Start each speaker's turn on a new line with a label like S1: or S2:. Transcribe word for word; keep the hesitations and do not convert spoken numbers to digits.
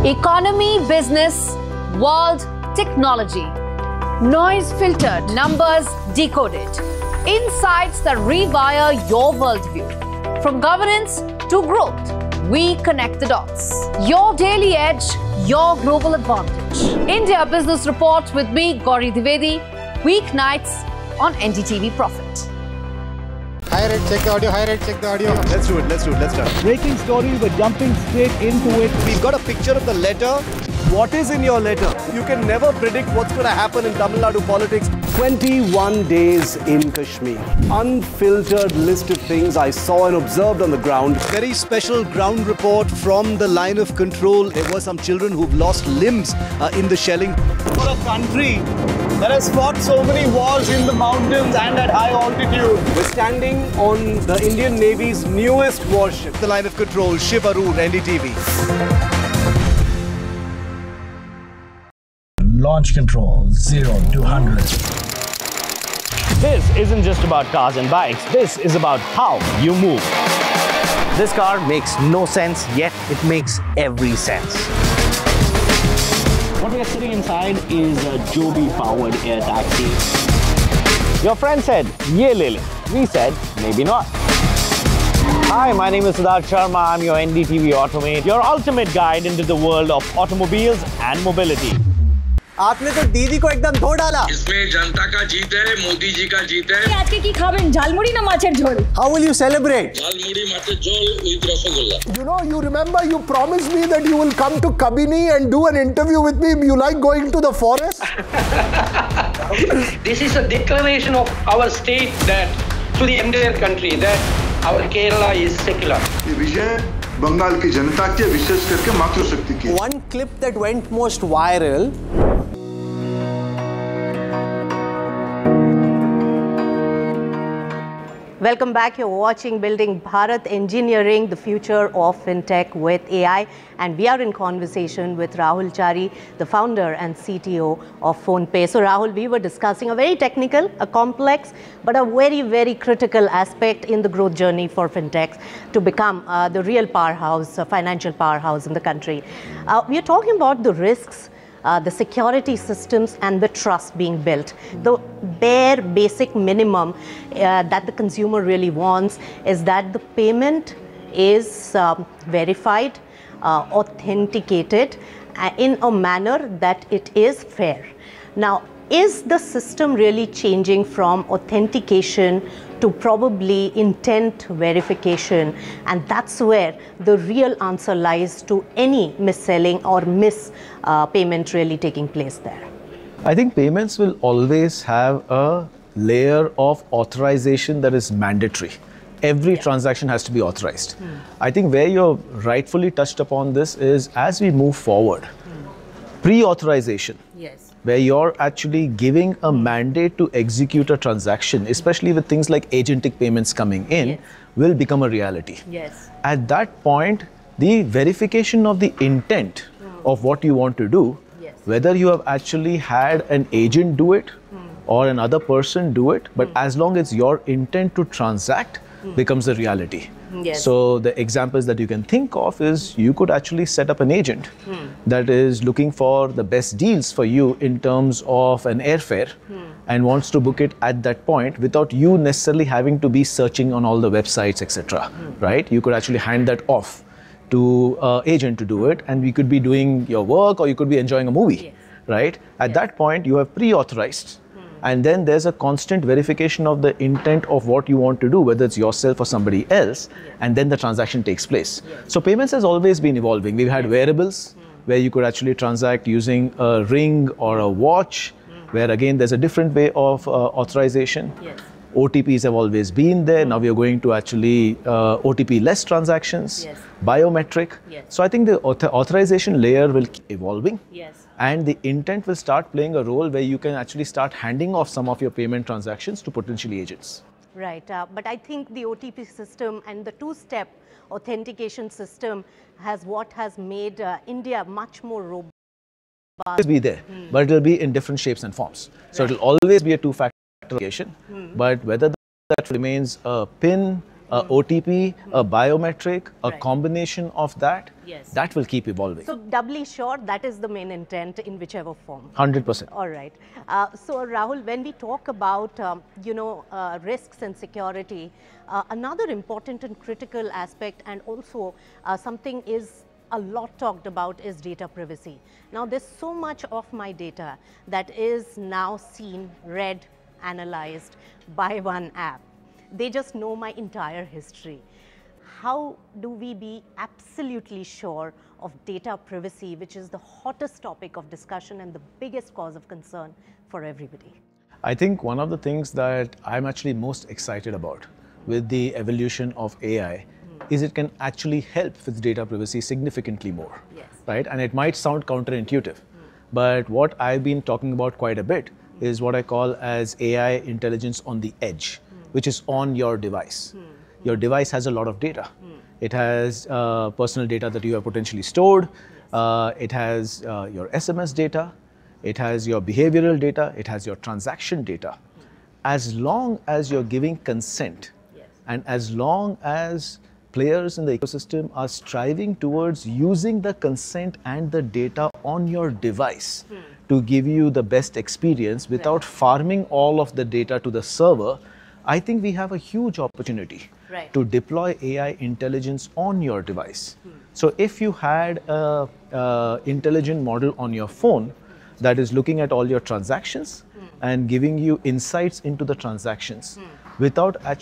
S1: Economy, business, world, technology. Noise filtered, numbers decoded. Insights that rewire your worldview. From governance to growth, we connect the dots. Your daily edge, your global advantage. India Business Report with me, Gauri Dwivedi, weeknights on N D T V Profit.
S2: Higher rate, check the audio, higher rate, check the audio.
S3: Let's do it, let's do it, let's start.
S4: Breaking story, we're jumping straight into it.
S3: We've got a picture of the letter. What is in your letter? You can never predict what's going to happen in Tamil Nadu politics. twenty-one days in Kashmir. Unfiltered list of things I saw and observed on the ground. Very special ground report from the line of control. There were some children who've lost limbs uh, in the shelling. For a country that has fought so many wars in the mountains and at high altitude. We're standing on the Indian Navy's newest warship. The line of control, Shiv Arur, N D T V.
S5: Launch control, zero to one hundred.
S6: This isn't just about cars and bikes, this is about how you move. This car makes no sense, yet it makes every sense. What we are sitting inside is a Joby-powered air taxi. Your friend said, ye le le. We said, maybe not. Hi, my name is Siddharth Sharma. I'm your N D T V Automate, your ultimate guide into the world of automobiles and mobility.
S3: आपने तो दीदी को एकदम धो डाला.
S7: इसमें जनता का जीत है, मोदी जी का जीत है.
S8: आज के की खाबेन झालमुड़ी ना माछेर झोल.
S3: How will you celebrate?
S7: Jhalmuri माछेर झोल with rasgulla.
S9: You know, you remember you promised me that you will come to Kabini and do an interview with me. You like going to the forest?
S10: This is a declaration of our state that to the entire country that our Kerala is secular.
S11: ये विजय बंगाल की जनता के विशेष करके मातृशक्ति की.
S3: One clip that went most viral.
S12: Welcome back. You're watching Building Bharat, Engineering the Future of FinTech with A I. And we are in conversation with Rahul Chari, the founder and C T O of PhonePe. So Rahul, we were discussing a very technical, a complex, but a very, very critical aspect in the growth journey for FinTechs to become uh, the real powerhouse, uh, financial powerhouse in the country. Uh, we are talking about the risks, Uh, the security systems and the trust being built. The bare basic minimum uh, that the consumer really wants is that the payment is um, verified, uh, authenticated uh, in a manner that it is fair. Now, is the system really changing from authentication to probably intent verification? And that's where the real answer lies to any mis-selling or mis-payment uh, really taking place there.
S13: I think payments will always have a layer of authorization that is mandatory. Every yeah. transaction has to be authorized. Hmm. I think where you're rightfully touched upon this is as we move forward, hmm. pre-authorization. Yes. Where you're actually giving a mandate to execute a transaction, especially with things like agentic payments coming in, yes. will become a reality.
S12: Yes.
S13: At that point, the verification of the intent mm. of what you want to do, yes. whether you have actually had an agent do it mm. or another person do it, but mm. as long as your intent to transact mm. becomes a reality. Yes. So the examples that you can think of is you could actually set up an agent hmm. that is looking for the best deals for you in terms of an airfare hmm. and wants to book it at that point without you necessarily having to be searching on all the websites, et cetera. Hmm. Right? You could actually hand that off to an agent to do it, and we could be doing your work or you could be enjoying a movie. Yes. Right? At yes. that point, you have pre-authorized. And then there's a constant verification of the intent of what you want to do, whether it's yourself or somebody else, yes. and then the transaction takes place. Yes. So payments has always been evolving. We've had yes. wearables, mm. where you could actually transact using a ring or a watch, mm. where again there's a different way of uh, authorization. Yes. O T Ps have always been there. Mm. Now we are going to actually uh, O T P-less transactions, yes. biometric. Yes. So I think the author authorization layer will keep evolving. Yes. And the intent will start playing a role where you can actually start handing off some of your payment transactions to potential agents.
S12: Right, uh, but I think the O T P system and the two-step authentication system has what has made uh, India much more robust.
S13: Always be there, hmm. but it will be in different shapes and forms. So right. it will always be a two-factor authentication, hmm. but whether that remains a PIN, a O T P, a biometric, a
S12: Right.
S13: combination of that,
S12: Yes.
S13: that will keep evolving.
S12: So doubly sure, that is the main intent in whichever form.
S13: one hundred percent.
S12: All right. Uh, so Rahul, when we talk about, um, you know, uh, risks and security, uh, another important and critical aspect, and also uh, something is a lot talked about, is data privacy. Now, there's so much of my data that is now seen, read, analyzed by one app. They just know my entire history. How do we be absolutely sure of data privacy, which is the hottest topic of discussion and the biggest cause of concern for everybody?
S13: I think one of the things that I'm actually most excited about with the evolution of A I mm. is it can actually help with data privacy significantly more.
S12: Yes.
S13: Right? And it might sound counterintuitive, mm. but what I've been talking about quite a bit mm. is what I call as A I intelligence on the edge, mm. which is on your device. Mm. Your device has a lot of data. Mm. It has uh, personal data that you have potentially stored. Yes. Uh, it has uh, your S M S data. It has your behavioral data. It has your transaction data. Mm. As long as you're giving consent, yes. and as long as players in the ecosystem are striving towards using the consent and the data on your device mm. to give you the best experience without right. farming all of the data to the server, I think we have a huge opportunity right. to deploy A I intelligence on your device. Hmm. So if you had an intelligent model on your phone that is looking at all your transactions hmm. and giving you insights into the transactions hmm. without actually